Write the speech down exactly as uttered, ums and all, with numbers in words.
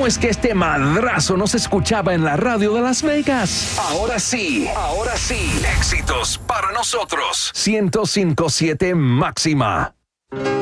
es que este madrazo no se escuchaba en la radio de Las Vegas? Ahora sí, ahora sí. Éxitos para nosotros. ciento cinco punto siete Máxima.